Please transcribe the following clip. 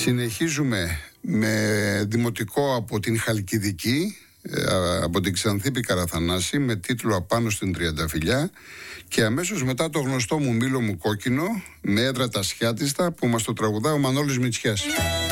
Συνεχίζουμε με δημοτικό από την Χαλκιδική, από την Ξανθήπη Καραθανάση, με τίτλο «Απάνω στην Τριανταφυλλιά», και αμέσως μετά το γνωστό μου «Μήλο μου κόκκινο» με έδρα τα Σιάτιστα, που μας το τραγουδά ο Μανώλης Μητσιάς.